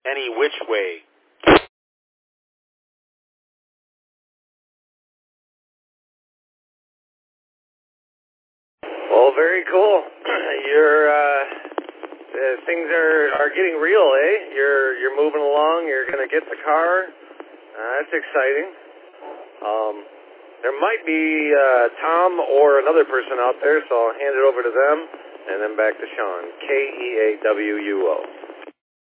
any which way. Well, very cool. Things are getting real, eh? You're moving along. You're gonna get the car. That's exciting. There might be Tom or another person out there, so I'll hand it over to them, and then back to Sean. Keawuo.